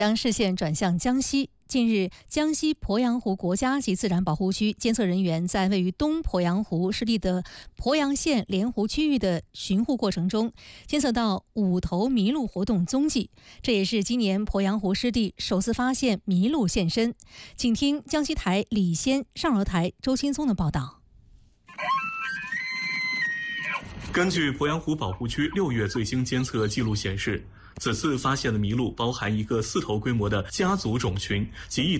将视线转向江西。近日，江西鄱阳湖国家级自然保护区监测人员在位于东鄱阳湖湿地的鄱阳县莲湖区域的巡护过程中，监测到5头麋鹿活动踪迹，这也是今年鄱阳湖湿地首次发现麋鹿现身。请听江西台李先、上游台周青松的报道。 根据鄱阳湖保护区6月最新监测记录显示，此次发现的麋鹿包含一个4头规模的家族种群及1